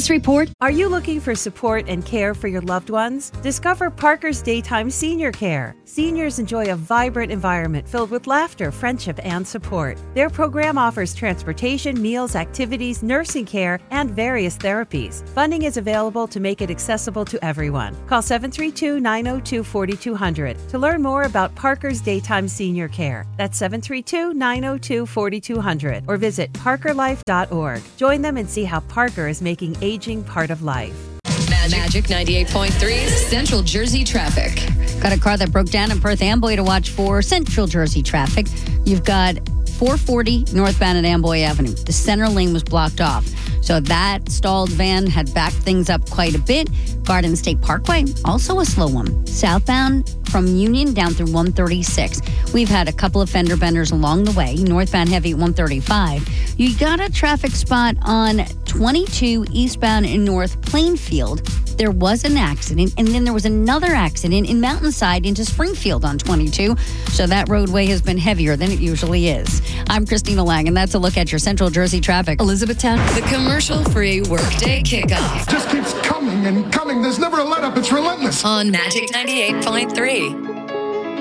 this report? Are you looking for support and care for your loved ones? Discover Parker's Daytime Senior Care. Seniors enjoy a vibrant environment filled with laughter, friendship, and support. Their program offers transportation, meals, activities, nursing care, and various therapies. Funding is available to make it accessible to everyone. Call 732-902-4200 to learn more about Parker's Daytime Senior Care. That's 732-902-4200 or visit parkerlife.org. Join them and see how Parker is making aging part of life. Magic 98.3 Central Jersey traffic. Got a car that broke down in Perth Amboy to watch for Central Jersey traffic. You've got 440 northbound at Amboy Avenue. The center lane was blocked off. So that stalled van had backed things up quite a bit. Garden State Parkway, also a slow one. Southbound from Union down through 136. We've had a couple of fender benders along the way. Northbound heavy at 135. You got a traffic spot on 22 eastbound in North Plainfield. There was an accident, and then there was another accident in Mountainside into Springfield on 22. So that roadway has been heavier than it usually is. I'm Christina Lang, and that's a look at your Central Jersey traffic. Elizabethtown, the commercial-free workday kickoff. Just keeps coming and coming. There's never a let-up. It's relentless. On Magic 98.3.